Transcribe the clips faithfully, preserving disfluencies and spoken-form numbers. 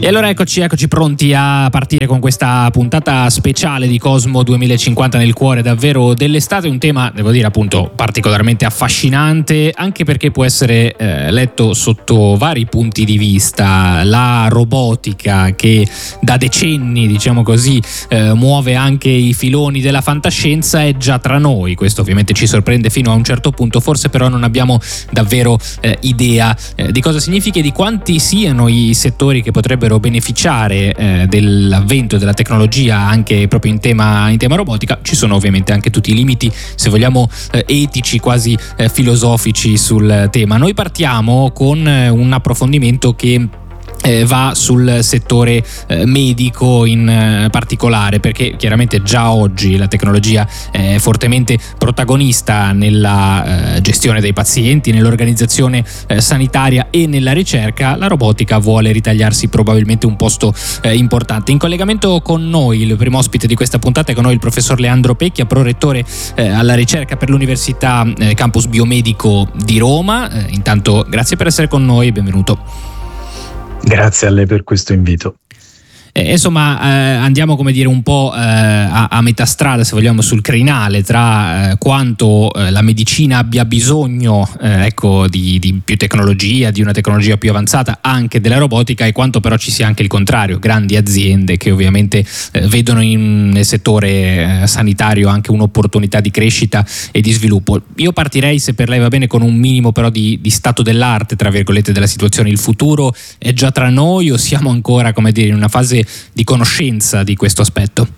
E allora eccoci, eccoci pronti a partire con questa puntata speciale di Cosmo duemilacinquanta nel cuore davvero dell'estate, un tema, devo dire appunto, particolarmente affascinante, anche perché può essere eh, letto sotto vari punti di vista. La robotica che da decenni, diciamo così, eh, muove anche i filoni della fantascienza è già tra noi. Questo ovviamente ci sorprende fino a un certo punto, forse però non abbiamo davvero eh, idea eh, di cosa significhi e di quanti siano i settori che potrebbero beneficiare eh, dell'avvento della tecnologia anche proprio in tema, in tema robotica. Ci sono ovviamente anche tutti i limiti, se vogliamo, eh, etici, quasi eh, filosofici sul tema. Noi partiamo con eh, un approfondimento che Eh, va sul settore eh, medico in eh, particolare, perché chiaramente già oggi la tecnologia è fortemente protagonista nella eh, gestione dei pazienti, nell'organizzazione eh, sanitaria e nella ricerca. La robotica vuole ritagliarsi probabilmente un posto eh, importante. In collegamento con noi, il primo ospite di questa puntata è con noi il professor Leandro Pecchia, prorettore eh, alla ricerca per l'Università eh, Campus Biomedico di Roma. Eh, intanto grazie per essere con noi e benvenuto. Grazie a lei per questo invito. Eh, insomma, eh, andiamo come dire un po' eh, a, a metà strada, se vogliamo, sul crinale tra eh, quanto eh, la medicina abbia bisogno eh, ecco, di, di più tecnologia, di una tecnologia più avanzata, anche della robotica, e quanto però ci sia anche il contrario, grandi aziende che ovviamente eh, vedono in, nel settore eh, sanitario anche un'opportunità di crescita e di sviluppo. Io partirei, se per lei va bene, con un minimo però di, di stato dell'arte, tra virgolette, della situazione. Il futuro è già tra noi o siamo ancora, come dire, in una fase di conoscenza di questo aspetto?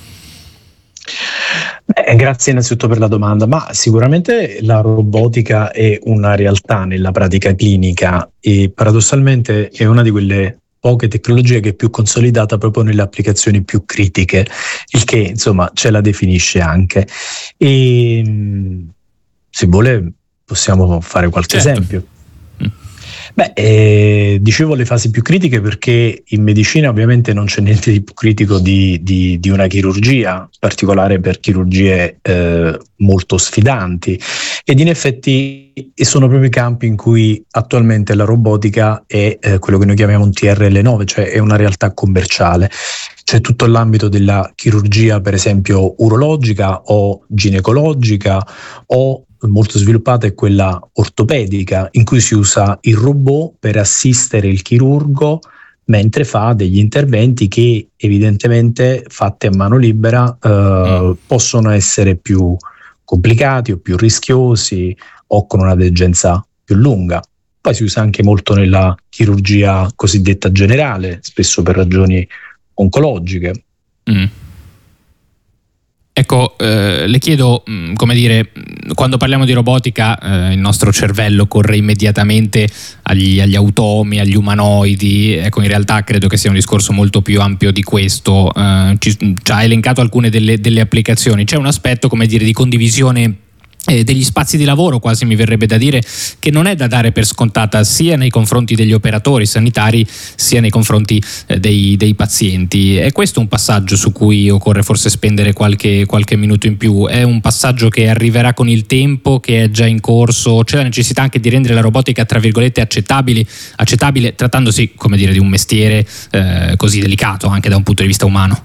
Eh, grazie innanzitutto per la domanda, ma sicuramente la robotica è una realtà nella pratica clinica e paradossalmente è una di quelle poche tecnologie che è più consolidata proprio nelle applicazioni più critiche, il che insomma ce la definisce anche. E se vuole possiamo fare qualche certo. esempio. Beh, eh, dicevo le fasi più critiche perché in medicina ovviamente non c'è niente di più critico di, di, di una chirurgia, in particolare per chirurgie eh, molto sfidanti, ed in effetti sono proprio i campi in cui attualmente la robotica è eh, quello che noi chiamiamo un T R L nove, cioè è una realtà commerciale. C'è tutto l'ambito della chirurgia, per esempio urologica o ginecologica, o molto sviluppata è quella ortopedica, in cui si usa il robot per assistere il chirurgo mentre fa degli interventi che evidentemente, fatti a mano libera, eh, possono essere più complicati o più rischiosi o con una degenza più lunga. Poi si usa anche molto nella chirurgia cosiddetta generale, spesso per ragioni oncologiche. Mm. Ecco, eh, le chiedo, mh, come dire, quando parliamo di robotica eh, il nostro cervello corre immediatamente agli, agli automi, agli umanoidi. Ecco, in realtà credo che sia un discorso molto più ampio di questo. Eh, ci, ci ha elencato alcune delle, delle applicazioni. C'è un aspetto, come dire, di condivisione Eh, degli spazi di lavoro, quasi mi verrebbe da dire, che non è da dare per scontata sia nei confronti degli operatori sanitari sia nei confronti eh, dei, dei pazienti. È questo un passaggio su cui occorre forse spendere qualche, qualche minuto in più? È un passaggio che arriverà con il tempo, che è già in corso? C'è la necessità anche di rendere la robotica, tra virgolette, accettabile, accettabile trattandosi, come dire, di un mestiere eh, così delicato anche da un punto di vista umano?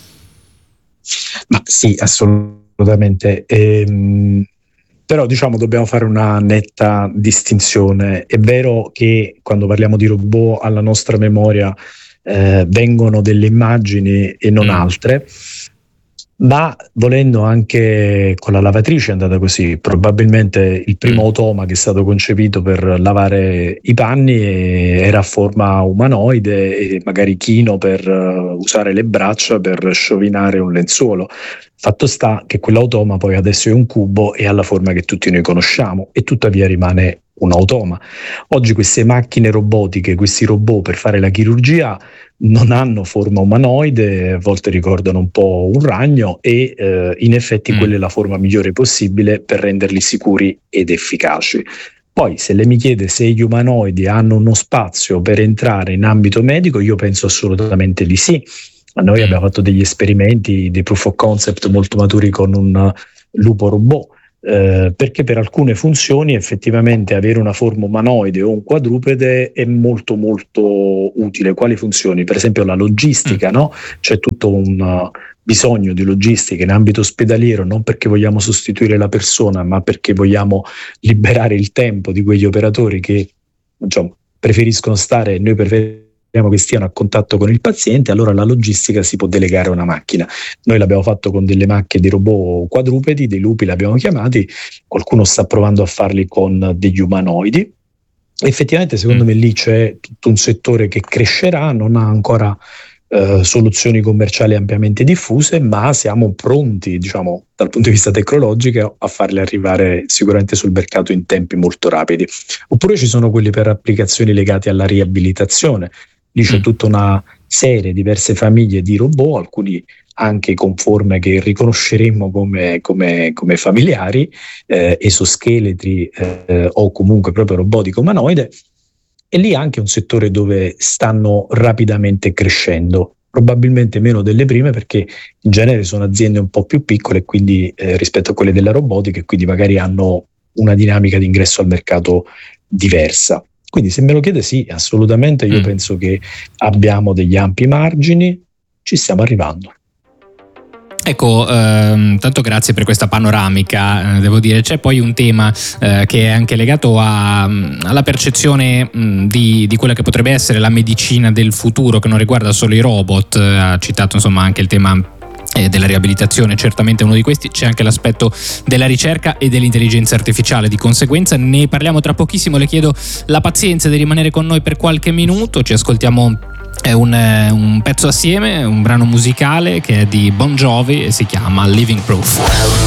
Ma sì, assolutamente. Ehm... Però diciamo dobbiamo fare una netta distinzione. È vero che quando parliamo di robot alla nostra memoria eh, vengono delle immagini e non mm. altre, ma volendo anche con la lavatrice è andata così. Probabilmente il primo mm. automa che è stato concepito per lavare i panni era a forma umanoide e magari chino per uh, usare le braccia per sciovinare un lenzuolo. Fatto sta che quell'automa poi adesso è un cubo e ha la forma che tutti noi conosciamo e tuttavia rimane un automa. Oggi queste macchine robotiche, questi robot per fare la chirurgia non hanno forma umanoide, a volte ricordano un po' un ragno e eh, in effetti mm. quella è la forma migliore possibile per renderli sicuri ed efficaci. Poi se lei mi chiede se gli umanoidi hanno uno spazio per entrare in ambito medico, io penso assolutamente di sì. Noi abbiamo fatto degli esperimenti, dei proof of concept molto maturi con un lupo robot. eh, perché per alcune funzioni effettivamente avere una forma umanoide o un quadrupede è molto molto utile. Quali funzioni? Per esempio la logistica, no? C'è tutto un uh, bisogno di logistica in ambito ospedaliero, non perché vogliamo sostituire la persona, ma perché vogliamo liberare il tempo di quegli operatori che, diciamo, preferiscono stare, noi preferiamo che stiano a contatto con il paziente. Allora la logistica si può delegare a una macchina. Noi l'abbiamo fatto con delle macchine di robot quadrupedi, dei lupi l'abbiamo chiamati, qualcuno sta provando a farli con degli umanoidi. Effettivamente secondo me lì c'è tutto un settore che crescerà, non ha ancora eh, soluzioni commerciali ampiamente diffuse, ma siamo pronti, diciamo, dal punto di vista tecnologico a farle arrivare sicuramente sul mercato in tempi molto rapidi. Oppure ci sono quelli per applicazioni legate alla riabilitazione. Lì c'è tutta una serie, diverse famiglie di robot, alcuni anche con forme che riconosceremmo come, come, come familiari, eh, esoscheletri eh, o comunque proprio robotico umanoide. E lì anche un settore dove stanno rapidamente crescendo, probabilmente meno delle prime, perché in genere sono aziende un po' più piccole, quindi eh, rispetto a quelle della robotica, e quindi magari hanno una dinamica di ingresso al mercato diversa. Quindi se me lo chiede, sì, assolutamente, io mm. penso che abbiamo degli ampi margini, ci stiamo arrivando. Ecco, ehm, tanto grazie per questa panoramica. Eh, devo dire, c'è poi un tema eh, che è anche legato a, alla percezione mh, di, di quella che potrebbe essere la medicina del futuro, che non riguarda solo i robot. Eh, ha citato insomma anche il tema eh, della riabilitazione, certamente uno di questi. C'è anche l'aspetto della ricerca e dell'intelligenza artificiale, di conseguenza ne parliamo tra pochissimo. Le chiedo la pazienza di rimanere con noi per qualche minuto. Ci ascoltiamo È un, un pezzo assieme, un brano musicale che è di Bon Jovi e si chiama Living Proof.